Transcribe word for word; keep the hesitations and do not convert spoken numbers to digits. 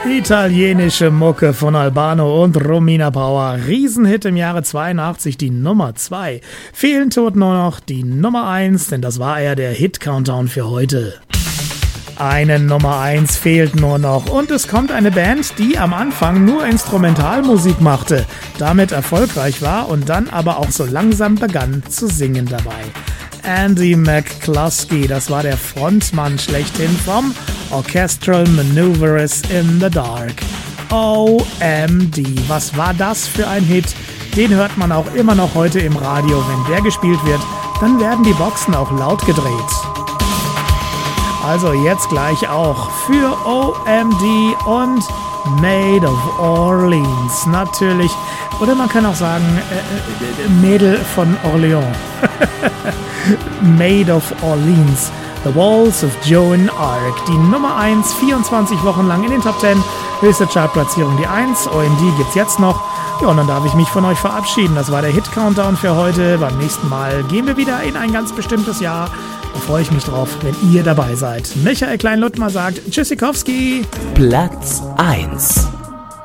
Italienische Mucke von Albano und Romina Power. Riesenhit im Jahre zweiundachtzig, die Nummer zwei. Fehlen tut nur noch die Nummer eins, denn das war ja der Hit-Countdown für heute. Eine Nummer eins fehlt nur noch und es kommt eine Band, die am Anfang nur Instrumentalmusik machte, damit erfolgreich war und dann aber auch so langsam begann zu singen dabei. Andy McCluskey, das war der Frontmann schlechthin vom Orchestral Manoeuvres in the Dark. O M D, was war das für ein Hit? Den hört man auch immer noch heute im Radio. Wenn der gespielt wird, dann werden die Boxen auch laut gedreht. Also jetzt gleich auch für O M D und Maid of Orleans, natürlich. Oder man kann auch sagen, äh, äh, Mädel von Orleans. Maid of Orleans. The Walls of Joan Arc. Die Nummer eins, vierundzwanzig Wochen lang in den Top zehn. Höchste Chartplatzierung die eins. O M D gibt's jetzt noch. Ja, und dann darf ich mich von euch verabschieden. Das war der Hit-Countdown für heute. Beim nächsten Mal gehen wir wieder in ein ganz bestimmtes Jahr. Da freue ich mich drauf, wenn ihr dabei seid. Michael Klein-Luttmer sagt Tschüssikowski. Platz eins.